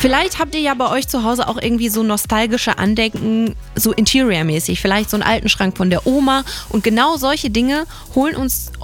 Vielleicht habt ihr ja bei euch zu Hause auch irgendwie so nostalgische Andenken, so Interior-mäßig. Vielleicht so einen alten Schrank von der Oma. Und genau solche Dinge holen uns